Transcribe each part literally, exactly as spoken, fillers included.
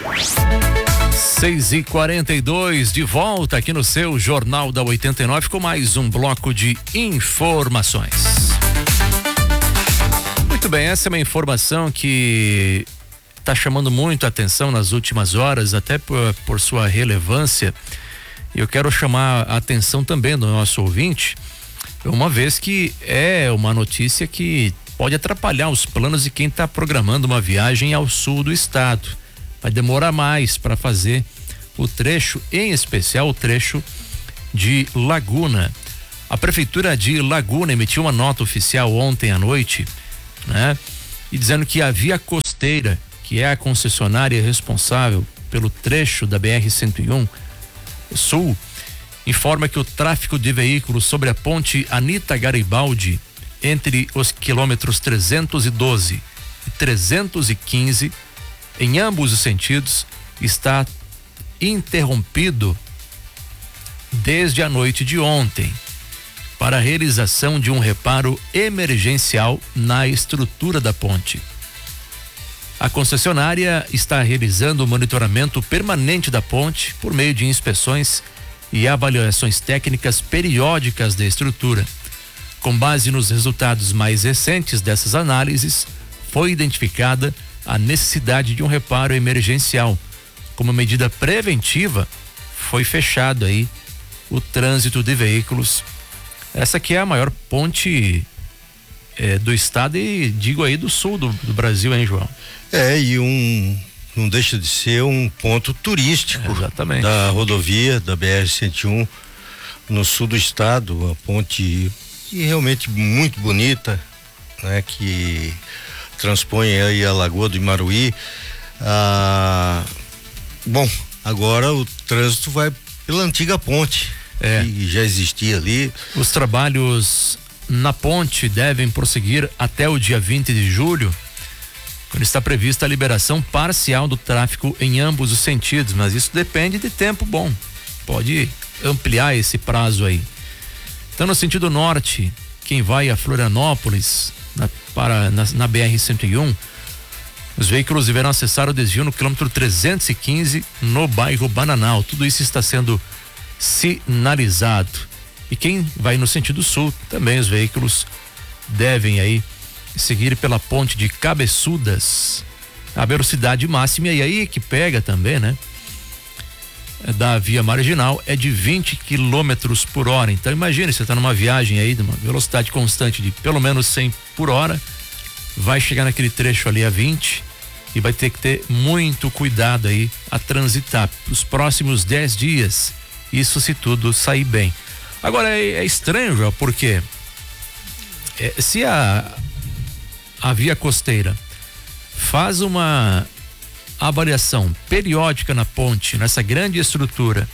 seis e quarenta e dois, de volta aqui no seu Jornal da oitenta e nove com mais um bloco de informações. Muito bem, essa é uma informação que está chamando muito a atenção nas últimas horas, até por, por sua relevância. Eu quero chamar a atenção também do nosso ouvinte, uma vez que é uma notícia que pode atrapalhar os planos de quem está programando uma viagem ao sul do estado. Vai demorar mais para fazer o trecho, em especial o trecho de Laguna. A prefeitura de Laguna emitiu uma nota oficial ontem à noite, né? E dizendo que a Via Costeira, que é a concessionária responsável pelo trecho da B R cento e um Sul, informa que o tráfego de veículos sobre a ponte Anita Garibaldi, entre os quilômetros trezentos e doze e trezentos e quinze, em ambos os sentidos, está interrompido desde a noite de ontem para a realização de um reparo emergencial na estrutura da ponte. A concessionária está realizando o monitoramento permanente da ponte por meio de inspeções e avaliações técnicas periódicas da estrutura. Com base nos resultados mais recentes dessas análises, foi identificada a necessidade de um reparo emergencial. Como medida preventiva, foi fechado aí o trânsito de veículos. Essa aqui é a maior ponte é, do estado e digo aí do sul do, do Brasil, hein, João? É, e um não deixa de ser um ponto turístico, é, exatamente, da rodovia da B R cento e um no sul do estado, uma ponte que realmente muito bonita, né, que transpõe aí a Lagoa do Imaruí. Ah, bom, agora o trânsito vai pela antiga ponte, é, que já existia ali. Os trabalhos na ponte devem prosseguir até o dia vinte de julho, quando está prevista a liberação parcial do tráfego em ambos os sentidos, mas isso depende de tempo bom. Pode ampliar esse prazo aí. Então, no sentido norte, quem vai a Florianópolis na, para, na, na B R cento e um, os veículos deverão acessar o desvio no quilômetro trezentos e quinze, no bairro Bananal. Tudo isso está sendo sinalizado. E quem vai no sentido sul, também os veículos devem aí seguir pela ponte de Cabeçudas. A velocidade máxima, e aí que pega também, né, da via marginal, é de vinte quilômetros por hora. Então imagine, você está numa viagem aí de uma velocidade constante de pelo menos cem por hora, vai chegar naquele trecho ali a vinte e vai ter que ter muito cuidado aí a transitar os próximos dez dias, isso se tudo sair bem. Agora é, é estranho, João, porque é, se a a Via Costeira faz uma avaliação periódica na ponte, nessa grande estrutura,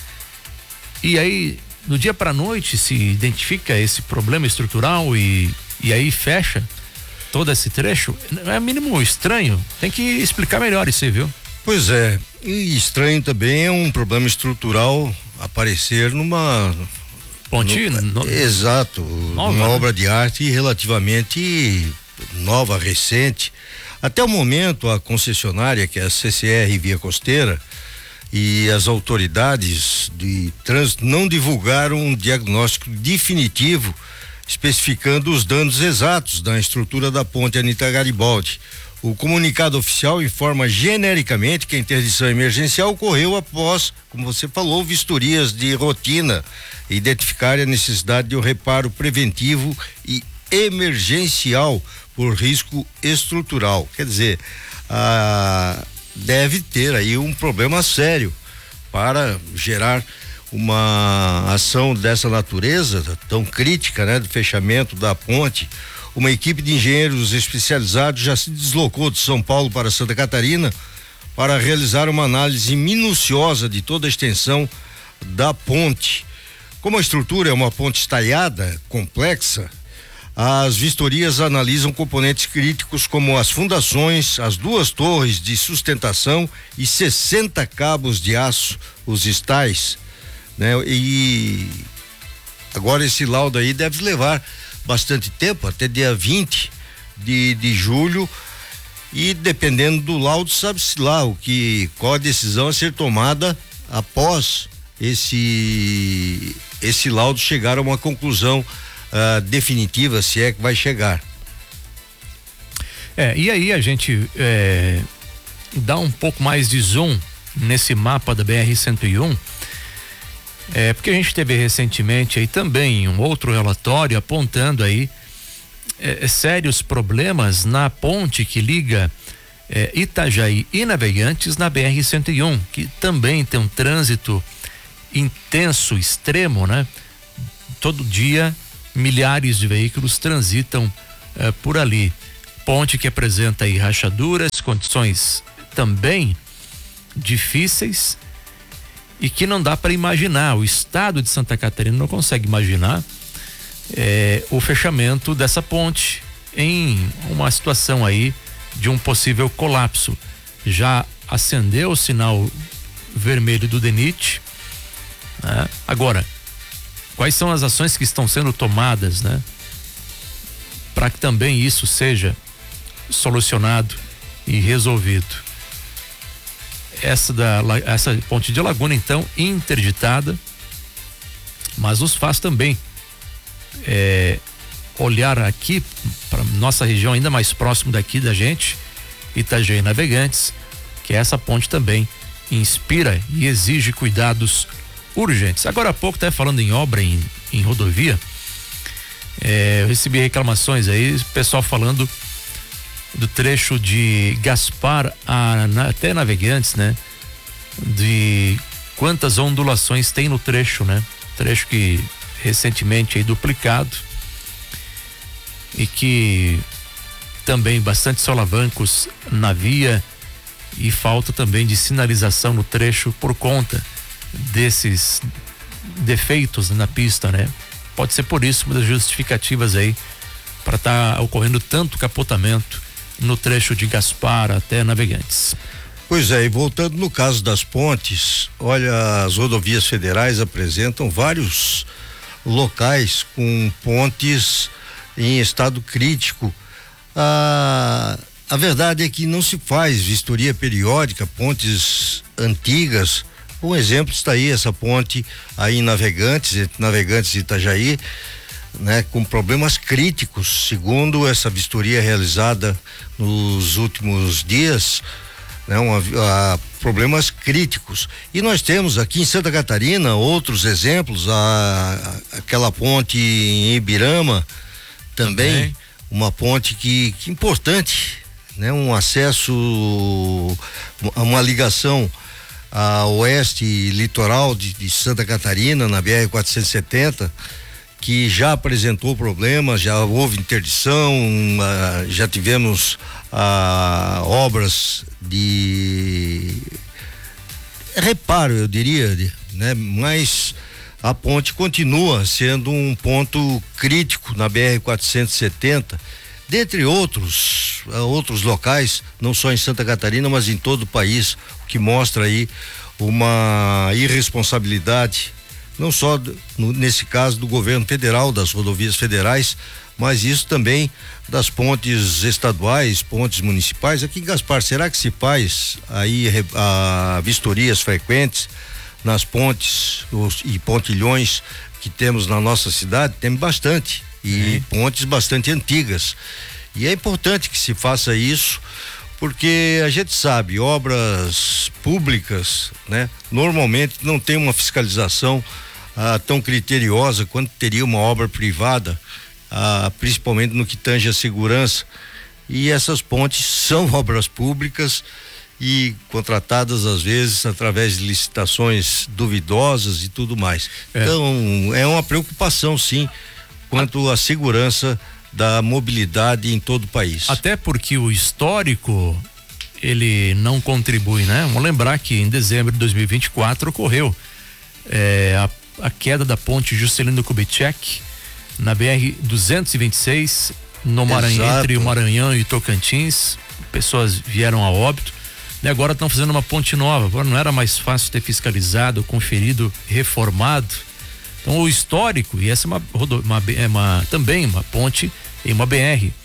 e aí do dia para noite se identifica esse problema estrutural e, e aí fecha todo esse trecho, é mínimo estranho. Tem que explicar melhor isso aí, viu? Pois é, e estranho também é um problema estrutural aparecer numa ponte, no, no, exato, nova, uma né? obra de arte relativamente nova, recente. Até o momento, a concessionária, que é a C C R Via Costeira, e as autoridades de trânsito não divulgaram um diagnóstico definitivo especificando os danos exatos da estrutura da ponte Anita Garibaldi. O comunicado oficial informa genericamente que a interdição emergencial ocorreu após, como você falou, vistorias de rotina e identificar a necessidade de um reparo preventivo e emergencial por risco estrutural. Quer dizer, ah, deve ter aí um problema sério para gerar uma ação dessa natureza tão crítica, né, do fechamento da ponte. Uma equipe de engenheiros especializados já se deslocou de São Paulo para Santa Catarina para realizar uma análise minuciosa de toda a extensão da ponte. Como a estrutura é uma ponte estaiada, complexa, as vistorias analisam componentes críticos como as fundações, as duas torres de sustentação e sessenta cabos de aço, os estais, né? E agora esse laudo aí deve levar bastante tempo, até dia vinte de, de julho, e dependendo do laudo, sabe-se lá o que, qual a decisão a ser tomada após esse esse laudo chegar a uma conclusão uh, definitiva, se é que vai chegar. É, e aí a gente é, dá um pouco mais de zoom nesse mapa da B R cento e um, é, porque a gente teve recentemente aí também um outro relatório apontando aí é, sérios problemas na ponte que liga é, Itajaí e Navegantes na B R cento e um, que também tem um trânsito intenso, extremo, né? Todo dia milhares de veículos transitam é, por ali. Ponte que apresenta aí rachaduras, condições também difíceis e que não dá para imaginar. O estado de Santa Catarina não consegue imaginar é, o fechamento dessa ponte em uma situação aí de um possível colapso. Já acendeu o sinal vermelho do DENIT, né? Agora, quais são as ações que estão sendo tomadas, né, para que também isso seja solucionado e resolvido? Essa da essa ponte de Laguna, então, interditada, mas nos faz também é, olhar aqui para nossa região ainda mais próximo daqui da gente, Itajaí Navegantes, que essa ponte também inspira e exige cuidados urgentes. Agora há pouco, até falando em obra em, em rodovia, é, eu recebi reclamações aí, pessoal falando do trecho de Gaspar a, na, até Navegantes, né? De quantas ondulações tem no trecho, né? Trecho que recentemente aí duplicado e que também bastante solavancos na via e falta também de sinalização no trecho por conta desses defeitos na pista, né? Pode ser por isso uma das justificativas aí para estar tá ocorrendo tanto capotamento no trecho de Gaspar até Navegantes. Pois é, e voltando no caso das pontes, olha, as rodovias federais apresentam vários locais com pontes em estado crítico. Ah, a verdade é que não se faz vistoria periódica, pontes antigas. Um exemplo está aí, essa ponte aí em Navegantes, entre Navegantes e Itajaí, né, com problemas críticos, segundo essa vistoria realizada nos últimos dias, né, uma, a, problemas críticos. E nós temos aqui em Santa Catarina outros exemplos, a, a, aquela ponte em Ibirama, também, também. Uma ponte que, que importante, né, um acesso, uma ligação a oeste litoral de, de Santa Catarina, na B R quatrocentos e setenta, que já apresentou problemas, já houve interdição, uh, já tivemos uh, obras de reparo, eu diria, né? Mas a ponte continua sendo um ponto crítico na B R quatrocentos e setenta, dentre outros, uh, outros locais, não só em Santa Catarina, mas em todo o país, o que mostra aí uma irresponsabilidade, não só do, no, nesse caso do governo federal, das rodovias federais, mas isso também das pontes estaduais, pontes municipais. Aqui em Gaspar, será que se faz aí a, vistorias frequentes nas pontes os, e pontilhões que temos na nossa cidade? Tem bastante, e é. pontes bastante antigas, e é importante que se faça isso, porque a gente sabe, obras públicas, né, normalmente não tem uma fiscalização ah, tão criteriosa quanto teria uma obra privada, ah, principalmente no que tange a segurança. E essas pontes são obras públicas e contratadas às vezes através de licitações duvidosas e tudo mais. É. Então é uma preocupação, sim, quanto à segurança da mobilidade em todo o país. Até porque o histórico ele não contribui, né? Vamos lembrar que em dezembro de dois mil e vinte e quatro ocorreu é, a, a queda da ponte Juscelino Kubitschek na B R duzentos e vinte e seis, no Maranhão, entre o Maranhão e Tocantins. Pessoas vieram a óbito, e agora estão fazendo uma ponte nova. Agora não era mais fácil ter fiscalizado, conferido, reformado? Então o histórico, e essa é uma, uma, é uma também uma ponte em uma B R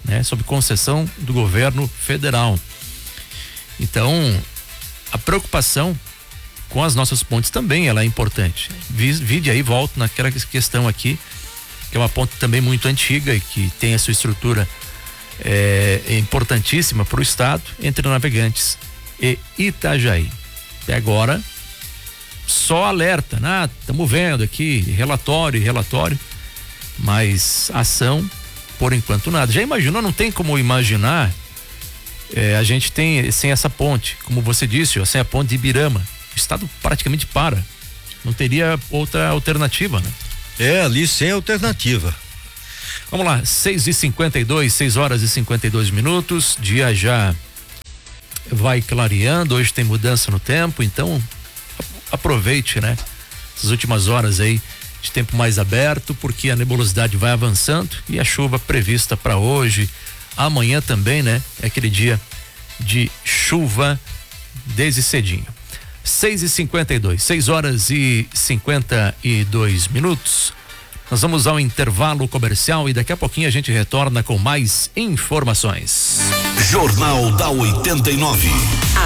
né? Sob concessão do governo federal. Então, a preocupação com as nossas pontes também ela é importante. Vide aí, volto naquela questão aqui, que é uma ponte também muito antiga e que tem a sua estrutura é, importantíssima para o estado, entre Navegantes e Itajaí. Até agora, só alerta, né? Estamos vendo aqui, relatório, relatório, mas ação, por enquanto, nada. Já imaginou? Não tem como imaginar, é, a gente tem sem essa ponte, como você disse, ó, sem a ponte de Ibirama, o estado praticamente para. Não teria outra alternativa, né? É, ali sem alternativa. Vamos lá, seis e cinquenta e dois, seis horas e cinquenta e dois minutos, dia já vai clareando, hoje tem mudança no tempo, então aproveite, né? Essas últimas horas aí de tempo mais aberto, porque a nebulosidade vai avançando e a chuva prevista para hoje, amanhã também, né? É aquele dia de chuva desde cedinho. seis e cinquenta e dois, seis horas e cinquenta e dois minutos. Nós vamos ao intervalo comercial e daqui a pouquinho a gente retorna com mais informações. Jornal da oitenta e nove.